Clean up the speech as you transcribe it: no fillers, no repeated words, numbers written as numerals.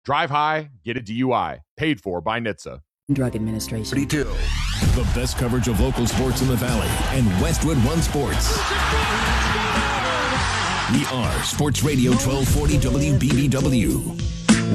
Drive high, get a DUI. Paid for by NHTSA. Drug Administration. 32. The best coverage of local sports in the Valley and Westwood One Sports. We are Sports Radio 1240 WBBW.